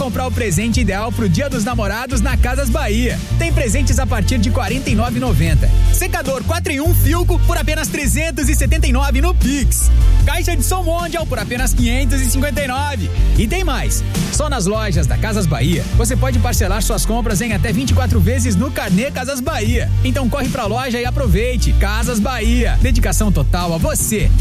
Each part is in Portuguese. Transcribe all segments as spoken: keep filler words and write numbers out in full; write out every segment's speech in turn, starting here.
Comprar o presente ideal pro Dia dos Namorados na Casas Bahia. Tem presentes a partir de quarenta e nove reais e noventa centavos. Secador quatro em um Filco por apenas trezentos e setenta e nove reais no Pix. Caixa de som Mondial por apenas quinhentos e cinquenta e nove reais. E tem mais. Só nas lojas da Casas Bahia, você pode parcelar suas compras em até vinte e quatro vezes no Carnê Casas Bahia. Então corre pra loja e aproveite. Casas Bahia. Dedicação total a você.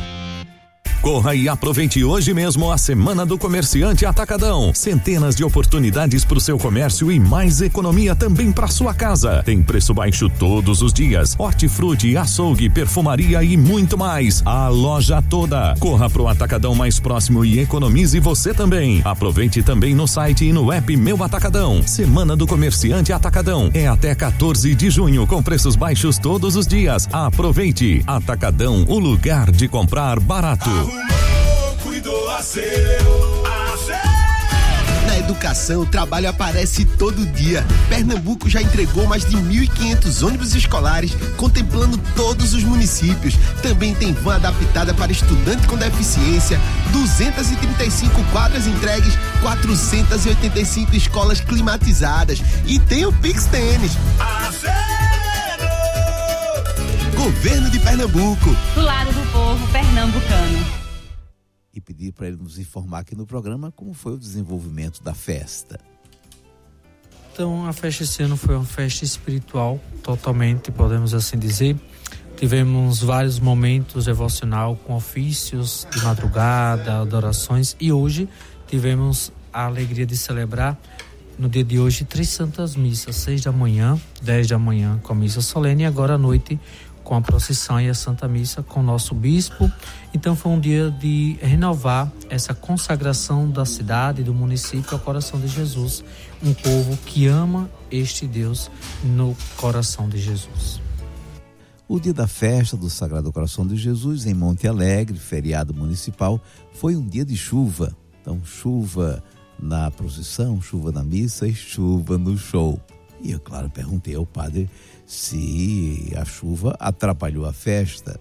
Corra e aproveite hoje mesmo a Semana do Comerciante Atacadão. Centenas de oportunidades para o seu comércio e mais economia também para sua casa. Tem preço baixo todos os dias. Hortifruti, açougue, perfumaria e muito mais. A loja toda. Corra pro Atacadão mais próximo e economize você também. Aproveite também no site e no app Meu Atacadão. Semana do Comerciante Atacadão. É até quatorze de junho com preços baixos todos os dias. Aproveite. Atacadão, o lugar de comprar barato. Arrumou, cuidou, acerou, acerou. Na educação, o trabalho aparece todo dia. Pernambuco já entregou mais de mil e quinhentos ônibus escolares, contemplando todos os municípios. Também tem van adaptada para estudante com deficiência, duzentas e trinta e cinco quadras entregues, quatrocentas e oitenta e cinco escolas climatizadas. E tem o Pix Tênis. Acerou! Governo de Pernambuco. Do lado do povo pernambucano. E pedir para ele nos informar aqui no programa como foi o desenvolvimento da festa. Então, a festa esse ano foi uma festa espiritual, totalmente, podemos assim dizer. Tivemos vários momentos devocional com ofícios de madrugada, adorações, e hoje tivemos a alegria de celebrar, no dia de hoje, três santas missas, seis da manhã, dez da manhã com a missa solene e agora à noite com a procissão e a Santa Missa com o nosso bispo. Então foi um dia de renovar essa consagração da cidade, do município ao coração de Jesus. Um povo que ama este Deus no coração de Jesus. O dia da festa do Sagrado Coração de Jesus em Monte Alegre, feriado municipal, foi um dia de chuva. Então chuva na procissão, chuva na missa e chuva no show. E eu, claro, perguntei ao padre se a chuva atrapalhou a festa.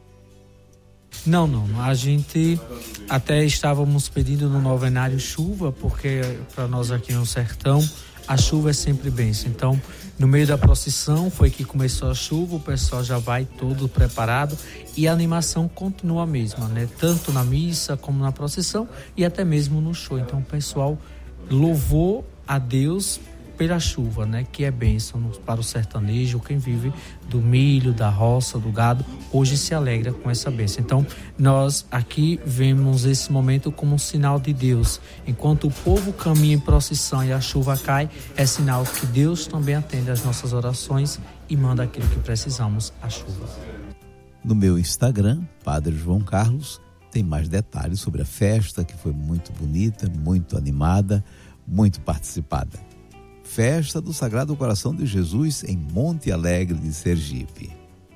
Não, não. A gente até estávamos pedindo no novenário chuva, porque para nós aqui no sertão, a chuva é sempre bênção. Então, no meio da procissão foi que começou a chuva, o pessoal já vai todo preparado e a animação continua a mesma, né? Tanto na missa como na procissão e até mesmo no show. Então, o pessoal louvou a Deus pela chuva, né? Que é bênção para o sertanejo, quem vive do milho, da roça, do gado, hoje se alegra com essa bênção. Então, nós aqui vemos esse momento como um sinal de Deus. Enquanto o povo caminha em procissão e a chuva cai, é sinal que Deus também atende às nossas orações e manda aquilo que precisamos, a chuva. No meu Instagram, Padre João Carlos, tem mais detalhes sobre a festa, que foi muito bonita, muito animada, muito participada. Festa do Sagrado Coração de Jesus em Monte Alegre de Sergipe.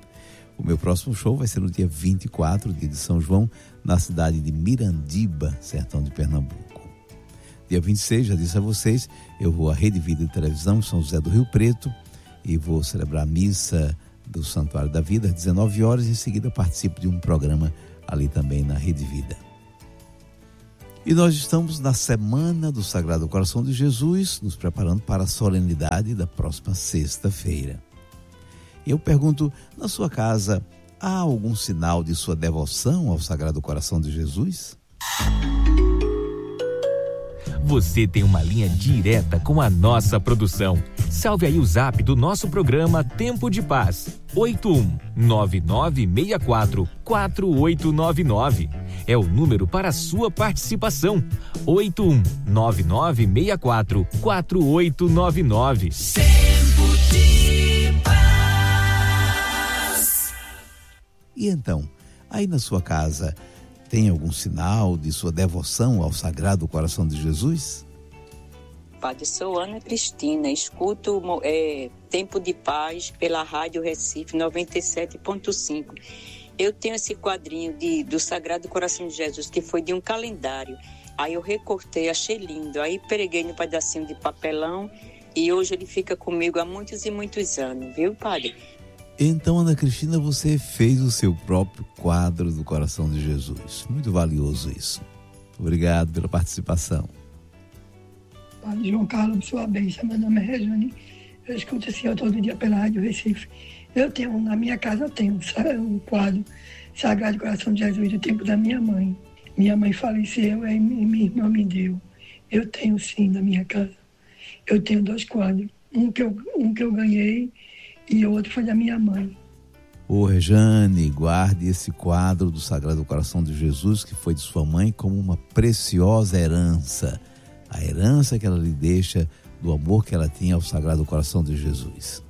O meu próximo show vai ser no dia vinte e quatro, dia de São João, na cidade de Mirandiba, sertão de Pernambuco. Dia vinte e seis, já disse a vocês, eu vou à Rede Vida de Televisão, São José do Rio Preto, e vou celebrar a missa do Santuário da Vida às dezenove horas, e em seguida participo de um programa ali também na Rede Vida. E nós estamos na Semana do Sagrado Coração de Jesus, nos preparando para a solenidade da próxima sexta-feira. Eu pergunto, na sua casa, há algum sinal de sua devoção ao Sagrado Coração de Jesus? Você tem uma linha direta com a nossa produção. Salve aí o zap do nosso programa Tempo de Paz, oito um nove nove seis quatro quatro oito nove nove. É o número para a sua participação, oito um nove nove seis quatro quatro oito nove nove. Tempo de Paz. E então, aí na sua casa, tem algum sinal de sua devoção ao Sagrado Coração de Jesus? Padre, sou Ana Cristina, escuto é, Tempo de Paz pela Rádio Recife noventa e sete ponto cinco. Eu tenho esse quadrinho de, do Sagrado Coração de Jesus, que foi de um calendário. Aí eu recortei, achei lindo. Aí preguei no pedacinho de papelão e hoje ele fica comigo há muitos e muitos anos, viu, padre? Então, Ana Cristina, você fez o seu próprio quadro do Coração de Jesus. Muito valioso isso. Obrigado pela participação. Padre João Carlos, sua bênção. Meu nome é Rejane. Eu escuto o senhor todo dia pela Rádio Recife. Eu tenho, na minha casa, eu tenho um quadro Sagrado Coração de Jesus do tempo da minha mãe. Minha mãe faleceu e minha irmã me deu. Eu tenho sim na minha casa. Eu tenho dois quadros. Um que eu, um que eu ganhei e o outro foi da minha mãe. Ô Rejane, guarde esse quadro do Sagrado Coração de Jesus que foi de sua mãe como uma preciosa herança. A herança que ela lhe deixa do amor que ela tinha ao Sagrado Coração de Jesus.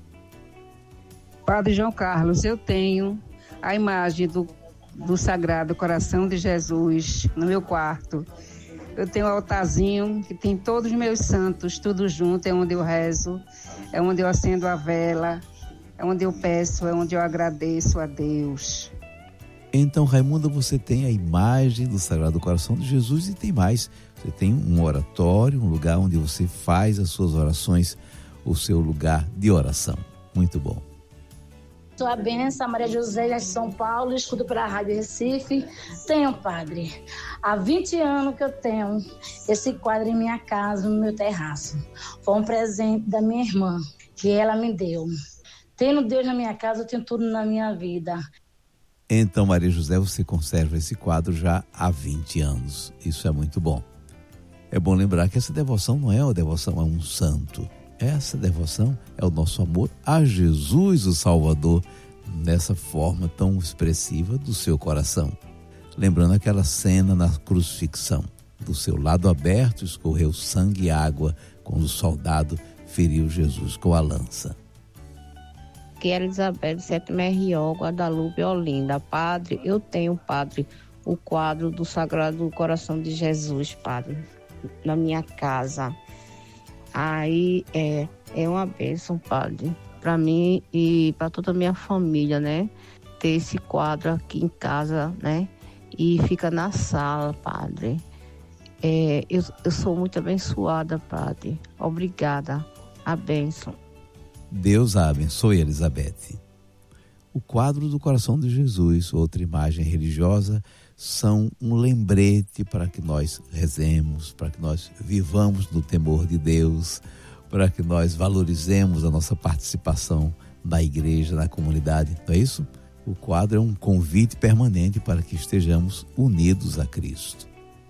Padre João Carlos, eu tenho a imagem do, do Sagrado Coração de Jesus no meu quarto. Eu tenho um altarzinho que tem todos os meus santos, tudo junto, é onde eu rezo, é onde eu acendo a vela, é onde eu peço, é onde eu agradeço a Deus. Então, Raimunda, você tem a imagem do Sagrado Coração de Jesus e tem mais. Você tem um oratório, um lugar onde você faz as suas orações, o seu lugar de oração. Muito bom. Sua bênção, Maria José de São Paulo, escuto pela Rádio Recife. Tenho, padre, há vinte anos que eu tenho esse quadro em minha casa, no meu terraço. Foi um presente da minha irmã, que ela me deu. Tendo Deus na minha casa, eu tenho tudo na minha vida. Então, Maria José, você conserva esse quadro já há vinte anos. Isso é muito bom. É bom lembrar que essa devoção não é uma devoção a um santo. Essa devoção é o nosso amor a Jesus, o Salvador, nessa forma tão expressiva do seu coração. Lembrando aquela cena na crucifixão. Do seu lado aberto escorreu sangue e água quando o soldado feriu Jesus com a lança. Aqui é Elizabeth, sétima R O, Guadalupe, Olinda. Padre, eu tenho, padre, o quadro do Sagrado Coração de Jesus, padre, na minha casa. Aí é, é uma bênção, padre, para mim e para toda a minha família, né? Ter esse quadro aqui em casa, né? E fica na sala, padre. É, eu, eu sou muito abençoada, padre. Obrigada. A bênção. Deus a abençoe, Elizabeth. O quadro do Coração de Jesus, outra imagem religiosa, são um lembrete para que nós rezemos, para que nós vivamos no temor de Deus, para que nós valorizemos a nossa participação na igreja, na comunidade. Não é isso? O quadro é um convite permanente para que estejamos unidos a Cristo.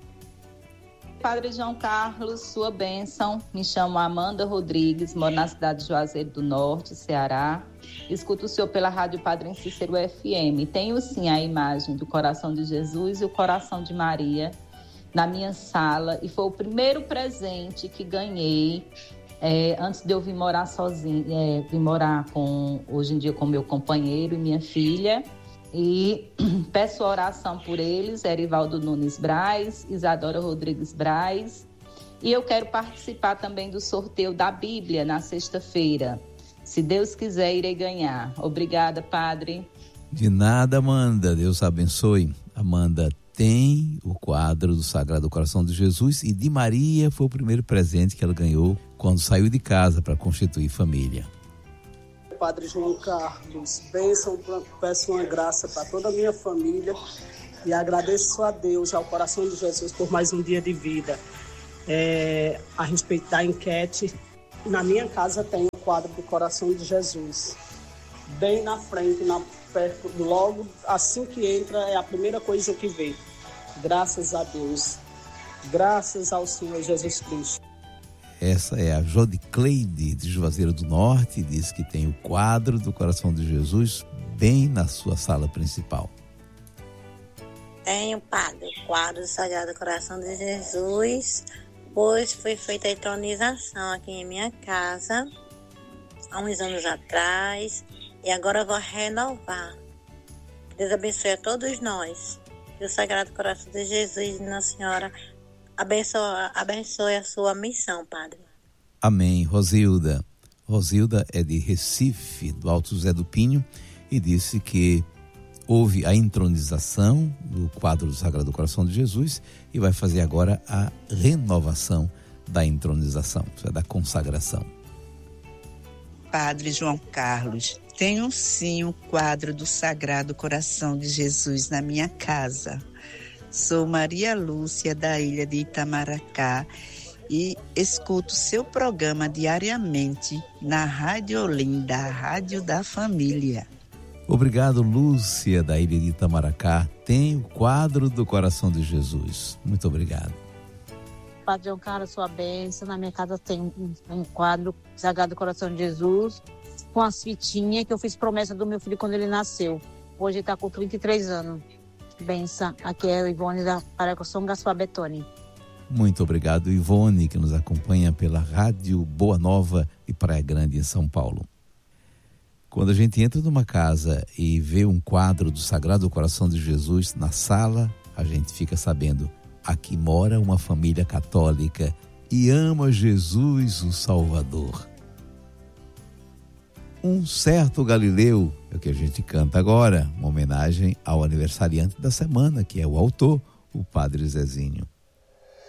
Padre João Carlos, sua bênção. Me chamo Amanda Rodrigues, moro na cidade de Juazeiro do Norte, Ceará. Escuto o senhor pela Rádio Padre Cícero F M. Tenho sim a imagem do Coração de Jesus e o Coração de Maria na minha sala. E foi o primeiro presente que ganhei é, antes de eu vir morar sozinha, é, vir morar com, hoje em dia com meu companheiro e minha filha. E peço oração por eles, Erivaldo Nunes Braz, Isadora Rodrigues Braz. E eu quero participar também do sorteio da Bíblia na sexta-feira. Se Deus quiser, irei ganhar. Obrigada, padre. De nada, Amanda. Deus abençoe. Amanda tem o quadro do Sagrado Coração de Jesus e de Maria foi o primeiro presente que ela ganhou quando saiu de casa para constituir família. Padre João Carlos, bênção, peço uma graça para toda a minha família e agradeço a Deus, ao Coração de Jesus, por mais um dia de vida. É, a respeito da enquete, na minha casa tem o quadro do Coração de Jesus, bem na frente, na, perto, logo assim que entra, é a primeira coisa que vê. Graças a Deus, graças ao Senhor Jesus Cristo. Essa é a Jodicleide de Juazeiro do Norte, diz que tem o quadro do Coração de Jesus bem na sua sala principal. Tenho, padre, o quadro do Sagrado Coração de Jesus, pois foi feita a entronização aqui em minha casa há uns anos atrás e agora eu vou renovar. Deus abençoe a todos nós. Que o Sagrado Coração de Jesus e Nossa Senhora Abençoe, abençoe a sua missão, padre. Amém. Rosilda. Rosilda é de Recife, do Alto José do Pinho, e disse que houve a entronização do quadro do Sagrado Coração de Jesus e vai fazer agora a renovação da entronização, da consagração. Padre João Carlos, tenho sim o quadro do Sagrado Coração de Jesus na minha casa. Sou Maria Lúcia, da ilha de Itamaracá, e escuto seu programa diariamente na Rádio Olinda, a Rádio da Família. Obrigado, Lúcia, da ilha de Itamaracá. Tem o quadro do Coração de Jesus. Muito obrigado. Padre João Carlos, sua bênção. Na minha casa tem um, um quadro Sagrado Coração de Jesus, com as fitinhas que eu fiz promessa do meu filho quando ele nasceu. Hoje ele está com trinta e três anos. Benção. Aqui é a Ivone da Paróquia São Gaspar Betoni. Muito obrigado, Ivone, que nos acompanha pela Rádio Boa Nova e Praia Grande, em São Paulo. Quando a gente entra numa casa e vê um quadro do Sagrado Coração de Jesus na sala, a gente fica sabendo, aqui mora uma família católica e ama Jesus, o Salvador. Um certo Galileu é o que a gente canta agora, uma homenagem ao aniversariante da semana, que é o autor, o Padre Zezinho.